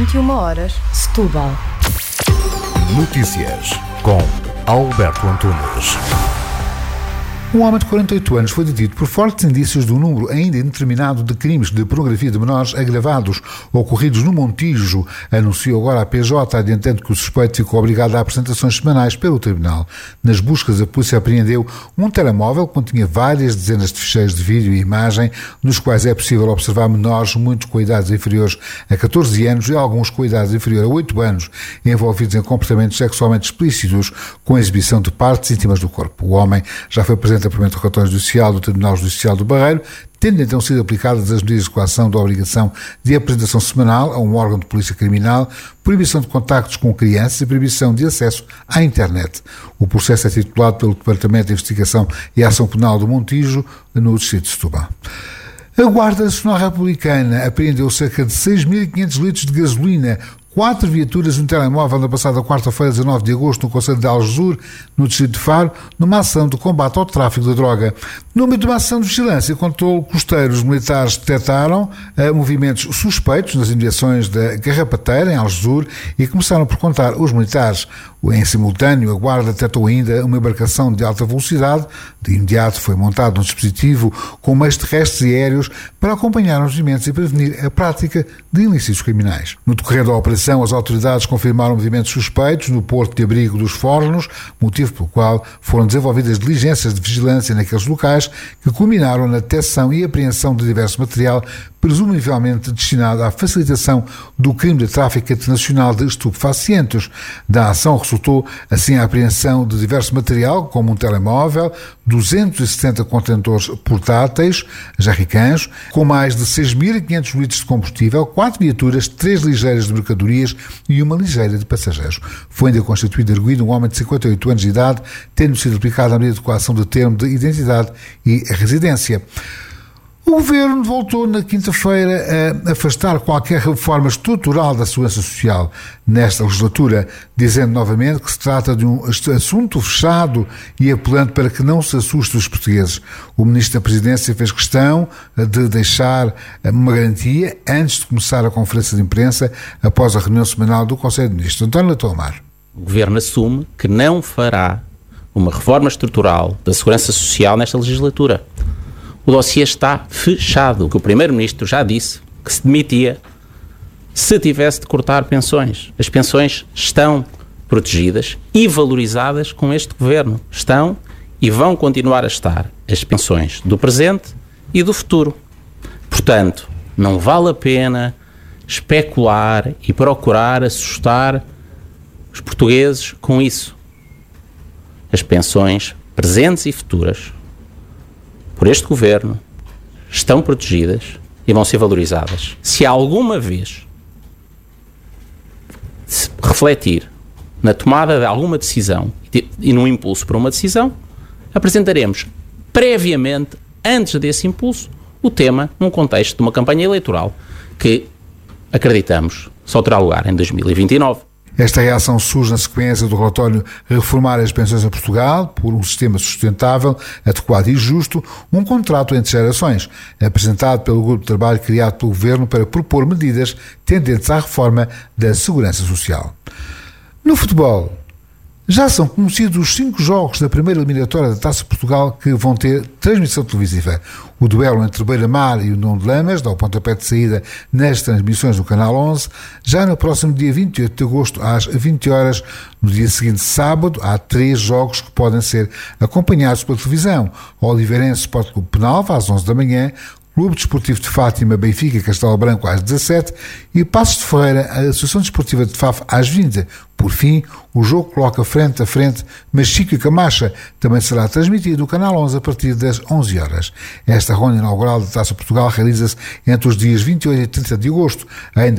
21h, Setúbal. Notícias com Alberto Antunes. Um homem de 48 anos foi detido por fortes indícios do número ainda indeterminado de crimes de pornografia de menores agravados ocorridos no Montijo, anunciou agora a PJ, adiantando que o suspeito ficou obrigado a apresentações semanais pelo Tribunal. Nas buscas, a polícia apreendeu um telemóvel que continha várias dezenas de ficheiros de vídeo e imagem, nos quais é possível observar menores, muitos com idades inferiores a 14 anos e alguns com idades inferiores a 8 anos, envolvidos em comportamentos sexualmente explícitos, com a exibição de partes íntimas do corpo. O homem já foi presente a primeiro interrogatório judicial do Tribunal Judicial do Barreiro, tendo então sido aplicadas as medidas de coação da obrigação de apresentação semanal a um órgão de polícia criminal, proibição de contactos com crianças e proibição de acesso à internet. O processo é titulado pelo Departamento de Investigação e Ação Penal do Montijo, no distrito de Setúbal. A Guarda Nacional Republicana apreendeu cerca de 6.500 litros de gasolina, 4 viaturas e um telemóvel na passada quarta-feira, 19 de agosto, no concelho de Algesur, no distrito de Faro, numa ação de combate ao tráfico de droga. No meio de uma ação de vigilância e controle costeiro, os militares detectaram movimentos suspeitos nas imediações da Garrapateira, em Algesur, e começaram por contar os militares. Em simultâneo, a Guarda detectou ainda uma embarcação de alta velocidade. De imediato foi montado um dispositivo com meios terrestres e aéreos para acompanhar os movimentos e prevenir a prática de ilícitos criminais. No decorrer da operação, as autoridades confirmaram movimentos suspeitos no porto de abrigo dos Fornos, motivo pelo qual foram desenvolvidas diligências de vigilância naqueles locais que culminaram na detecção e apreensão de diverso material presumivelmente destinado à facilitação do crime de tráfico internacional de estupefacientes. Da ação resultou assim a apreensão de diverso material, como um telemóvel, 270 contentores portáteis, jerrycans, com mais de 6.500 litros de combustível, 4 viaturas, 3 ligeiras de mercadorias e uma ligeira de passageiros. Foi ainda constituído arguido um homem de 58 anos de idade, tendo sido aplicada a medida de coação de termo de identidade e residência. O Governo voltou na quinta-feira a afastar qualquer reforma estrutural da Segurança Social nesta legislatura, dizendo novamente que se trata de um assunto fechado e apelando para que não se assuste os portugueses. O Ministro da Presidência fez questão de deixar uma garantia antes de começar a conferência de imprensa após a reunião semanal do Conselho de Ministros. António Leitão Amaro. O Governo assume que não fará uma reforma estrutural da Segurança Social nesta legislatura. O dossiê está fechado. O que o Primeiro-Ministro já disse, que se demitia se tivesse de cortar pensões. As pensões estão protegidas e valorizadas com este Governo. Estão e vão continuar a estar as pensões do presente e do futuro. Portanto, não vale a pena especular e procurar assustar os portugueses com isso. As pensões presentes e futuras por este Governo estão protegidas e vão ser valorizadas. Se alguma vez se refletir na tomada de alguma decisão e no impulso para uma decisão, apresentaremos previamente, antes desse impulso, o tema num contexto de uma campanha eleitoral que, acreditamos, só terá lugar em 2029. Esta reação surge na sequência do relatório Reformar as Pensões em Portugal por um sistema sustentável, adequado e justo, um contrato entre gerações, apresentado pelo grupo de trabalho criado pelo Governo para propor medidas tendentes à reforma da Segurança Social. No futebol, já são conhecidos os 5 jogos da primeira eliminatória da Taça de Portugal que vão ter transmissão televisiva. O duelo entre Beira-Mar e o União de Lamas dá o pontapé de saída nas transmissões do Canal 11, já no próximo dia 28 de agosto, às 20 horas. No dia seguinte, sábado, há 3 jogos que podem ser acompanhados pela televisão. O Oliveirense Sport Clube Penalva, às 11 da manhã, Clube Desportivo de Fátima, Benfica e Castelo Branco às 17 e Passos de Ferreira, a Associação Desportiva de Faf às 20. Por fim, o jogo coloca frente a frente Machico e Camacha. Também será transmitido no Canal 11 a partir das 11 horas. Esta ronda inaugural da Taça Portugal realiza-se entre os dias 28 e 30 de agosto. Ainda